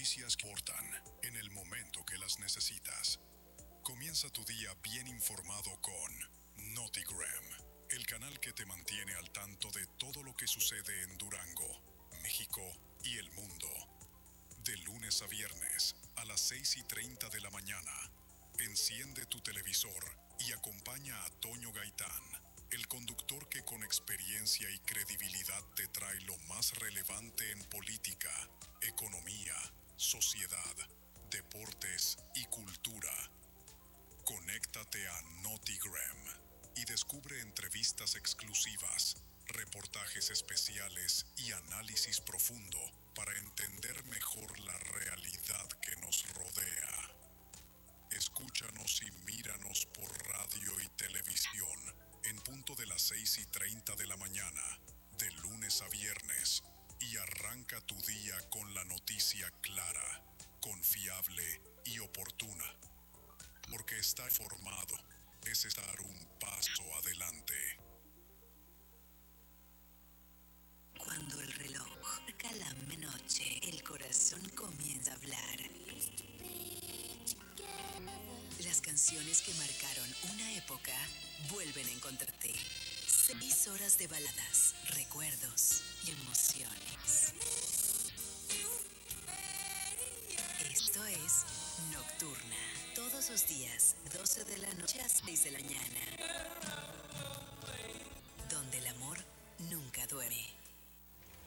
noticias que importan en el momento que las necesitas. Comienza tu día bien informado con NotiGram, el canal que te mantiene al tanto de todo lo que sucede en Durango, México y el mundo. De lunes a viernes, a las 6:30 de la mañana, enciende tu televisor y acompaña a Toño Gaitán, el conductor que con experiencia y credibilidad te trae lo más relevante en política, economía, sociedad, deportes y cultura. Conéctate a NotiGram y descubre entrevistas exclusivas, reportajes especiales y análisis profundo para entender mejor la realidad que nos rodea. Escúchanos y míranos por radio y televisión en punto de las 6:30 de la mañana, de lunes a viernes, y arranca tu día con la noticia clara, confiable y oportuna. Porque estar informado es estar un paso adelante. Cuando el reloj marca la medianoche, el corazón comienza a hablar. Las canciones que marcaron una época vuelven a encontrarte. 6 horas de baladas, recuerdos y emociones. Esto es Nocturna. Todos los días, 12 de la noche a 6 de la mañana.